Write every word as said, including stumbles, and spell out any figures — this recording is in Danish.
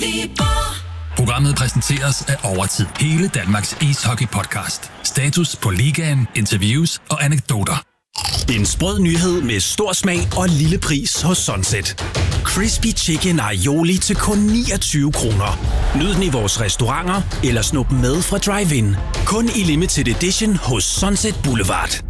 Programmet præsenteres af Overtid. Hele Danmarks ishockey-podcast. Status på ligaen, interviews og anekdoter. En sprød nyhed med stor smag og lille pris hos Sunset. Crispy Chicken Aioli til kun niogtyve kroner. Nyd den i vores restauranter eller snup med fra drive-in. Kun i limited edition hos Sunset Boulevard.